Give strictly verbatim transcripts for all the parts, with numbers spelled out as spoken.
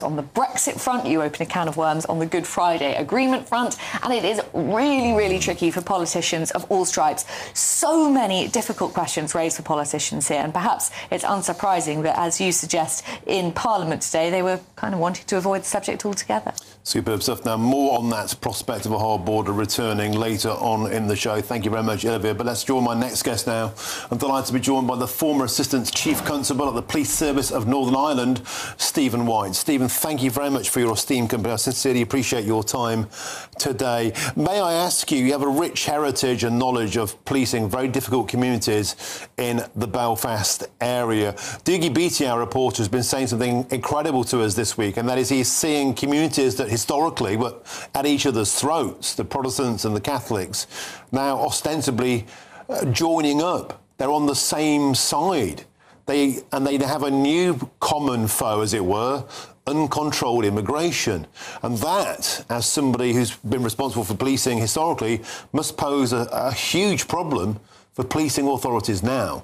on the Brexit front, you open a can of worms on the Good Friday Agreement front, and it is really, really tricky for politicians of all stripes. So many difficult questions raised for politicians here, and perhaps it's unsurprising that, as you suggest, in Parliament today, they were kind of wanting to avoid the subject altogether. Superb stuff. Now, more on that prospect of a hard border returning later on in the show. Thank you very much, Olivia. But let's join my next guest now. I'm delighted to be joined by the former Assistant Chief Constable at the Police Service of Northern Ireland, Stephen White. Stephen, thank you very much for your esteemed company. I sincerely appreciate your time today. May I ask you, you have a rich heritage and knowledge of policing very difficult communities in the Belfast area. Dougie Beattie, our reporter, has been saying something incredible to us this week, and that is he's seeing communities that historically were at each other's throats, the Protestants and the Catholics, now ostensibly uh, joining up. They're on the same side. They, and they have a new common foe, as it were, uncontrolled immigration. And that, as somebody who's been responsible for policing historically, must pose a, a huge problem for policing authorities now.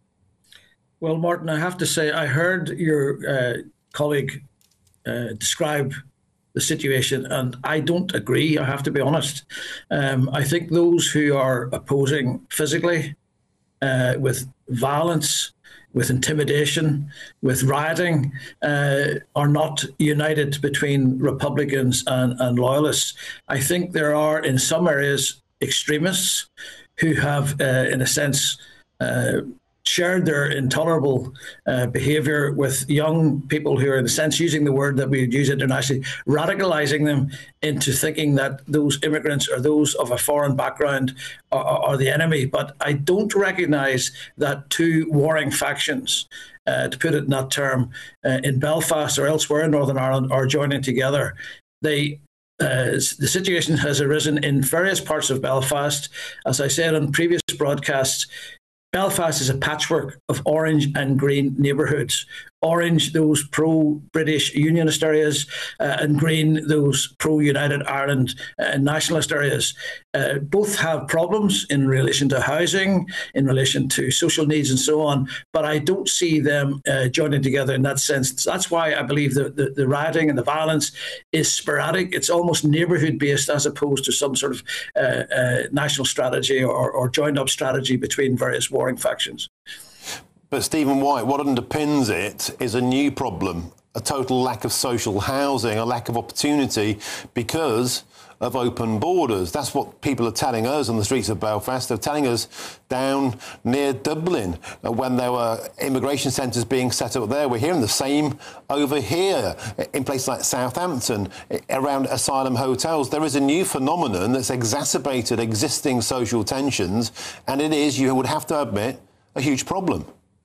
Well, Martin, I have to say, I heard your uh, colleague uh, describe the situation, and I don't agree, I have to be honest. Um, I think those who are opposing physically, uh, with violence, with intimidation, with rioting, uh, are not united between Republicans and, and Loyalists. I think there are, in some areas, extremists who have, uh, in a sense, uh, shared their intolerable uh, behaviour with young people who are, in a sense, using the word that we would use internationally, radicalising them into thinking that those immigrants or those of a foreign background are, are the enemy. But I don't recognise that two warring factions, uh, to put it in that term, uh, in Belfast or elsewhere in Northern Ireland are joining together. They Uh, the situation has arisen in various parts of Belfast. As I said on previous broadcasts, Belfast is a patchwork of orange and green neighbourhoods. Orange, those pro-British unionist areas, uh, and green, those pro-United Ireland uh, nationalist areas. Uh, both have problems in relation to housing, in relation to social needs and so on, but I don't see them uh, joining together in that sense. That's why I believe the, the, the rioting and the violence is sporadic. It's almost neighbourhood-based as opposed to some sort of uh, uh, national strategy or, or joined-up strategy between various warring factions. But Stephen White, what underpins it is a new problem, a total lack of social housing, a lack of opportunity because of open borders. That's what people are telling us on the streets of Belfast. They're telling us down near Dublin uh, when there were immigration centres being set up there. We're hearing the same over here in places like Southampton, around asylum hotels. There is a new phenomenon that's exacerbated existing social tensions, and it is, you would have to admit, a huge problem.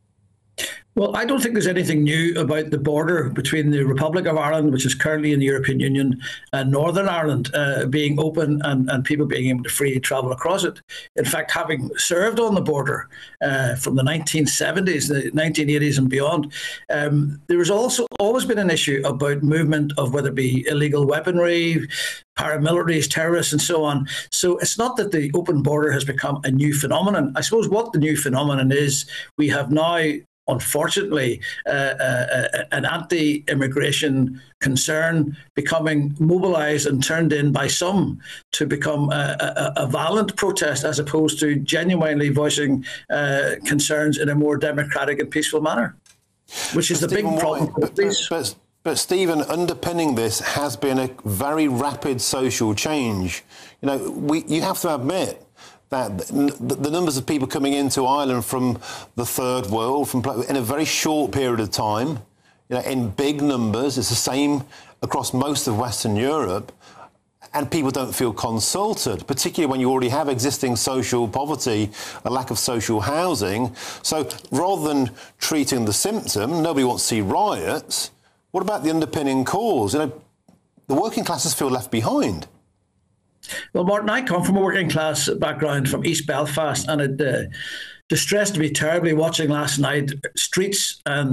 Well, I don't think there's anything new about the border between the Republic of Ireland, which is currently in the European Union, and Northern Ireland uh, being open and, and people being able to freely travel across it. In fact, having served on the border uh, from the nineteen seventies, the nineteen eighties and beyond, um, there has also always been an issue about movement of whether it be illegal weaponry, paramilitaries, terrorists, and so on. So it's not that the open border has become a new phenomenon. I suppose what the new phenomenon is, we have now, unfortunately, uh, uh, an anti-immigration concern becoming mobilised and turned in by some to become a, a, a violent protest as opposed to genuinely voicing uh, concerns in a more democratic and peaceful manner, which is the big problem. But, but, but, but Stephen, underpinning this has been a very rapid social change. You know, we, you have to admit that the numbers of people coming into Ireland from the third world, from in a very short period of time, you know, in big numbers, it's the same across most of Western Europe, and people don't feel consulted, particularly when you already have existing social poverty, a lack of social housing. So rather than treating the symptom, nobody wants to see riots. What about the underpinning cause? You know, the working classes feel left behind. Well, Martin, I come from a working class background from East Belfast, and it uh, distressed me terribly watching last night streets and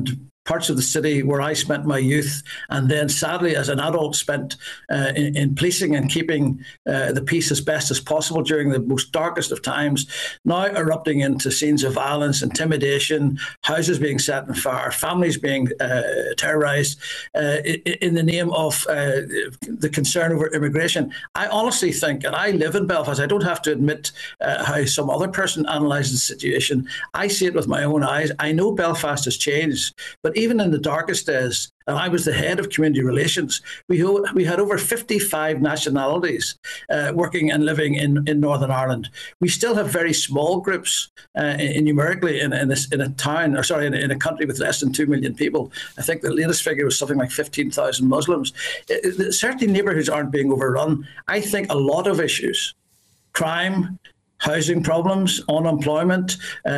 parts of the city where I spent my youth, and then sadly as an adult spent uh, in, in policing and keeping uh, the peace as best as possible during the most darkest of times, now erupting into scenes of violence, intimidation, houses being set on fire, families being uh, terrorised uh, in, in the name of uh, the concern over immigration. I honestly think, and I live in Belfast, I don't have to admit uh, how some other person analyses the situation. I see it with my own eyes. I know Belfast has changed, but even in the darkest days, and I was the head of community relations, we, we had over fifty-five nationalities uh, working and living in, in Northern Ireland. We still have very small groups uh, in, numerically in, in, a, in a town, or sorry, in, in a country with less than two million people. I think the latest figure was something like fifteen thousand Muslims. It, it, certainly neighbourhoods aren't being overrun. I think a lot of issues, crime, housing problems, unemployment,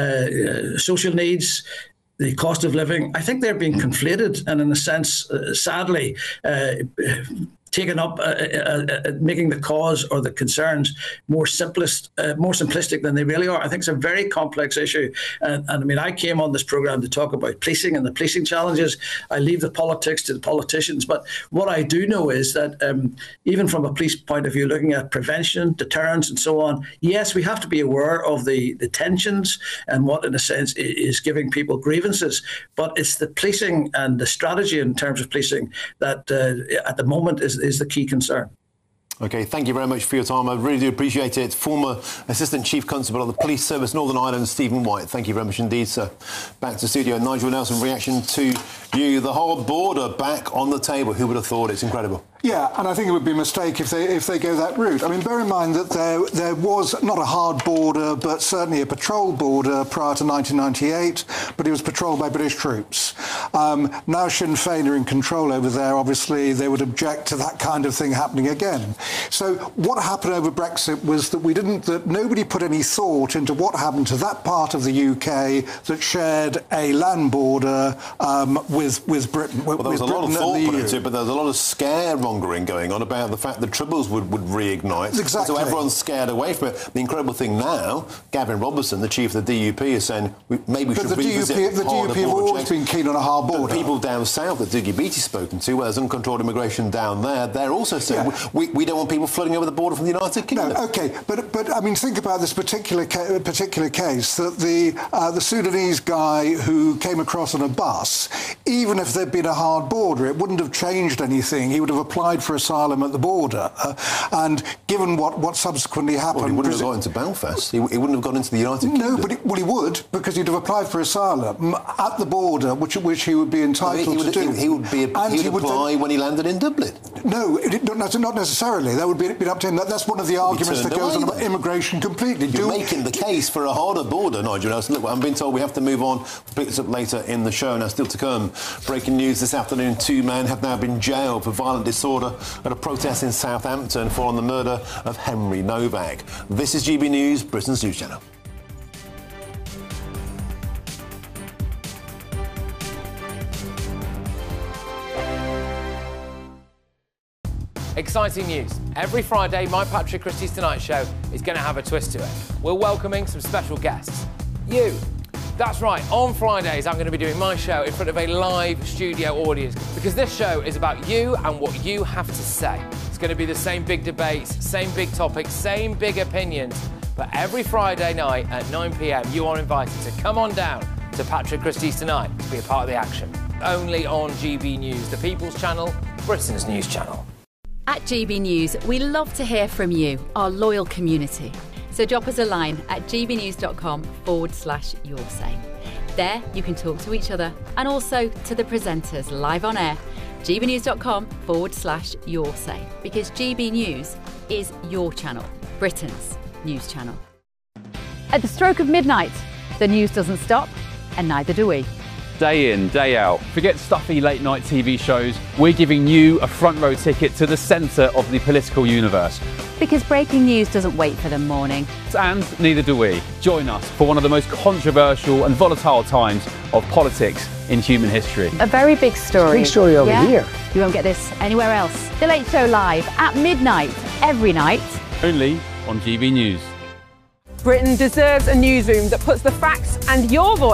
uh, social needs, the cost of living, I think they're being conflated and in a sense, uh, sadly, uh, taken up, uh, uh, uh, making the cause or the concerns more simplest, uh, more simplistic than they really are. I think it's a very complex issue. And, and I mean, I came on this programme to talk about policing and the policing challenges. I leave the politics to the politicians. But what I do know is that um, even from a police point of view, looking at prevention, deterrence and so on, yes, we have to be aware of the, the tensions and what, in a sense, is giving people grievances. But it's the policing and the strategy in terms of policing that uh, at the moment is is the key concern. OK, thank you very much for your time. I really do appreciate it. Former Assistant Chief Constable of the Police Service Northern Ireland, Stephen White. Thank you very much indeed, sir. Back to studio. Nigel Nelson, reaction to you. The hard border back on the table. Who would have thought? It's incredible. Yeah, and I think it would be a mistake if they if they go that route. I mean, bear in mind that there there was not a hard border, but certainly a patrol border prior to nineteen ninety-eight, but it was patrolled by British troops. Um, now Sinn Féin are in control over there. Obviously, they would object to that kind of thing happening again. So what happened over Brexit was that we didn't, that nobody put any thought into what happened to that part of the U K that shared a land border um, with with Britain. Well, there was a lot of thought put into it, but there was a lot of scaremongering going on about the fact that troubles would, would reignite. Exactly. So everyone's scared away from it. The incredible thing now, Gavin Robertson, the chief of the D U P, is saying we, maybe we but should the revisit D U P, the D U P have always checks. been keen on a hard border. But people down south that Dougie Beattie's spoken to, where there's uncontrolled immigration down there, they're also saying yeah. we, we don't want people flooding over the border from the United Kingdom. No, OK, but but I mean, think about this particular ca particular case that the uh, the Sudanese guy who came across on a bus, even if there'd been a hard border, it wouldn't have changed anything. He would have applied for asylum at the border, uh, and given what, what subsequently happened... Well, he wouldn't have got into Belfast. He, he wouldn't have got into the United Kingdom. No, but he, well, he would, because he'd have applied for asylum at the border, which which he would be entitled he would, to do. He, he would be. A, he would he apply would, when he landed in Dublin. No, it, not necessarily. That would be, be up to him. That, that's one of the arguments that goes on about immigration completely. You're do, making the case for a harder border, Nigel Nelson. Look, I'm being told we have to move on. We'll pick this up later in the show. Now, still to come, breaking news this afternoon. Two men have now been jailed for violent disorder at a protest in Southampton following the murder of Henry Novak. This is G B News, Britain's news channel. Exciting news. Every Friday, my Patrick Christie's Tonight Show is going to have a twist to it. We're welcoming some special guests. You. That's right, on Fridays I'm going to be doing my show in front of a live studio audience because this show is about you and what you have to say. It's going to be the same big debates, same big topics, same big opinions. But every Friday night at nine p m you are invited to come on down to Patrick Christie's Tonight to be a part of the action. Only on G B News, the People's Channel, Britain's news channel. At G B News, we love to hear from you, our loyal community. So drop us a line at gbnews.com forward slash your say. There you can talk to each other and also to the presenters live on air. gbnews.com forward slash your say. Because G B News is your channel, Britain's news channel. At the stroke of midnight, the news doesn't stop, and neither do we. Day in, day out. Forget stuffy late night T V shows. We're giving you a front row ticket to the centre of the political universe. Because breaking news doesn't wait for the morning. And neither do we. Join us for one of the most controversial and volatile times of politics in human history. A very big story. Big story over yeah? here. You won't get this anywhere else. The Late Show live at midnight, every night. Only on G B News. Britain deserves a newsroom that puts the facts and your voice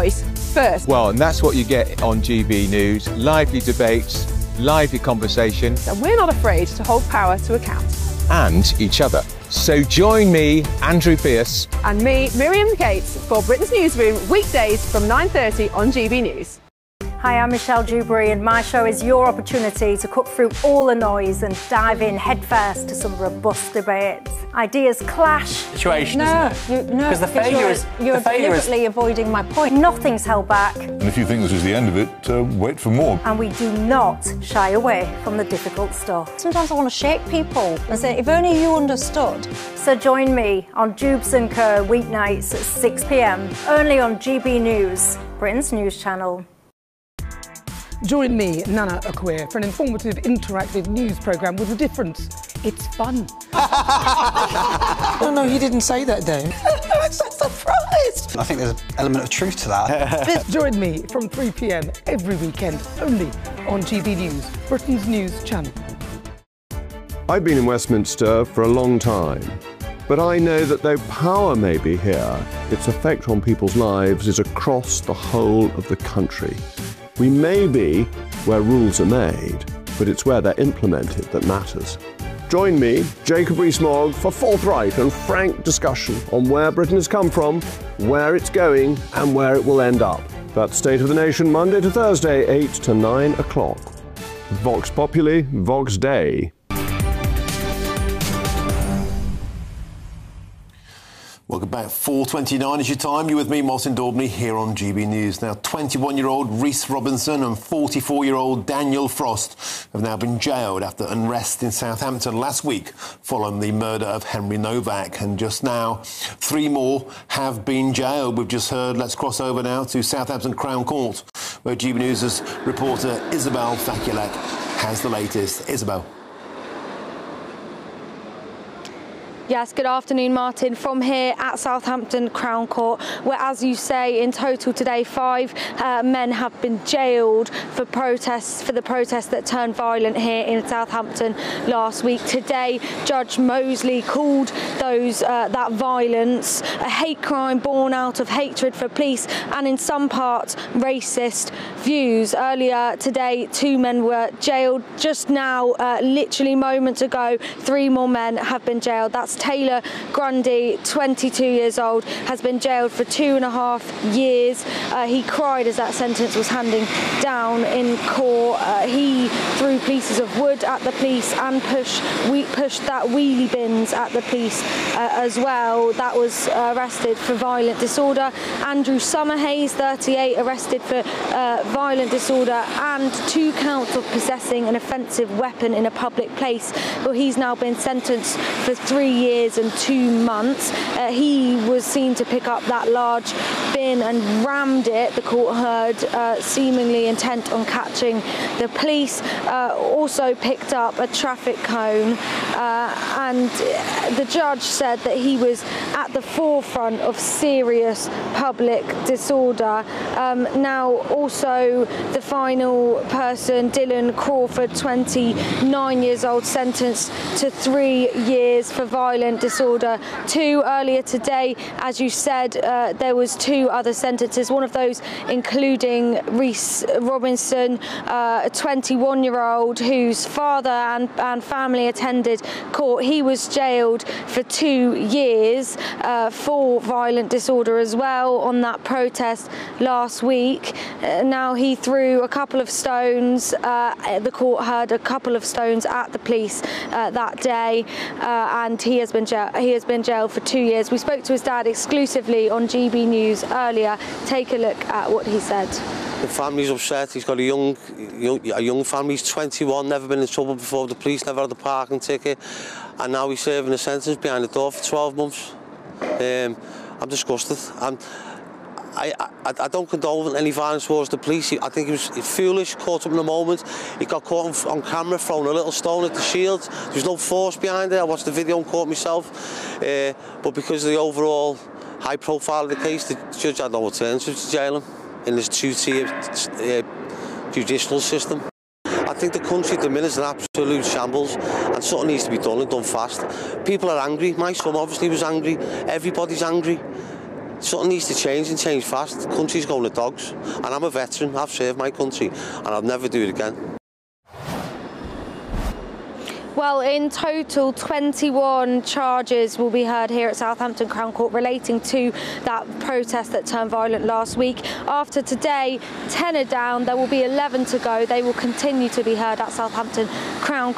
first. Well, and that's what you get on G B News. Lively debates, lively conversation. And we're not afraid to hold power to account. And each other. So join me, Andrew Pearce. And me, Miriam Gates, for Britain's Newsroom, weekdays from nine thirty on G B News. Hi, I'm Michelle Dewberry, and my show is your opportunity to cut through all the noise and dive in headfirst to some robust debates. Ideas clash. Situation, no, isn't it? You, no, because the failure you're, is you're the failure deliberately is... avoiding my point. Nothing's held back. And if you think this is the end of it, uh, wait for more. And we do not shy away from the difficult stuff. Sometimes I want to shake people and say, if only you understood. So join me on Jubes and Co weeknights at six p m, only on G B News, Britain's news channel. Join me, Nana Akwe, for an informative, interactive news programme with a difference. It's fun. No, no, you didn't say that, Dave. I'm so surprised. I think there's an element of truth to that. Join me from three p m every weekend, only on G B News, Britain's news channel. I've been in Westminster for a long time, but I know that though power may be here, its effect on people's lives is across the whole of the country. We may be where rules are made, but it's where they're implemented that matters. Join me, Jacob Rees-Mogg, for forthright and frank discussion on where Britain has come from, where it's going, and where it will end up. That's State of the Nation, Monday to Thursday, eight to nine o'clock. Vox Populi, Vox Dei. Welcome back. four twenty-nine is your time. You're with me, Martin Daubney, here on G B News. Now, twenty-one-year-old Reese Robinson and forty-four-year-old Daniel Frost have now been jailed after unrest in Southampton last week following the murder of Henry Novak. And just now, three more have been jailed. We've just heard. Let's cross over now to Southampton Crown Court, where G B News' reporter Isabel Fakulak has the latest. Isabel. Yes, good afternoon, Martin. From here at Southampton Crown Court, where, as you say, in total today, five uh, men have been jailed for protests, for the protests that turned violent here in Southampton last week. Today, Judge Mosley called those uh, that violence a hate crime born out of hatred for police and, in some parts, racist views. Earlier today, two men were jailed. Just now, uh, literally moments ago, three more men have been jailed. That's Taylor Grundy, twenty-two years old, has been jailed for two and a half years. Uh, he cried as that sentence was handing down in court. Uh, he threw pieces of wood at the police and pushed, we pushed that wheelie bins at the police uh, as well. That was uh, arrested for violent disorder. Andrew Summerhays, thirty-eight, arrested for uh, violent disorder and two counts of possessing an offensive weapon in a public place. Well, he's now been sentenced for three years and two months. Uh, he was seen to pick up that large bin and rammed it, the court heard, uh, seemingly intent on catching the police. Uh, also picked up a traffic cone, uh, and the judge said that he was at the forefront of serious public disorder. Um, now, also the final person, Dylan Crawford, twenty-nine years old, sentenced to three years for violence disorder. Two earlier today, as you said, uh, there was two other sentences, one of those including Reese Robinson, uh, a twenty-one-year-old whose father and, and family attended court. He was jailed for two years uh, for violent disorder as well on that protest last week. Uh, now he threw a couple of stones, uh, the court heard a couple of stones at the police uh, that day, uh, and he has been jailed. He has been jailed for two years. We spoke to his dad exclusively on G B News earlier. Take a look at what he said. The family's upset. He's got a young, young, a young family. He's twenty-one, never been in trouble before the police, never had a parking ticket, and now he's serving a sentence behind the door for twelve months. Um, I'm disgusted. I'm, I, I, I don't condone any violence towards the police. I think he was foolish, caught up in the moment. He got caught on, on camera throwing a little stone at the shield. There was no force behind it. I watched the video and caught myself. Uh, but because of the overall high profile of the case, the judge had no alternative to jail him in this two-tier uh, judicial system. I think the country at the minute is an absolute shambles, and something needs to be done and done fast. People are angry. My son obviously was angry. Everybody's angry. something needs to change and change fast. The country's going to dogs, and I'm a veteran. I've served my country, and I'll never do it again. Well, in total, twenty-one charges will be heard here at Southampton Crown Court relating to that protest that turned violent last week. After today, ten are down. There will be eleven to go. They will continue to be heard at Southampton Crown Court.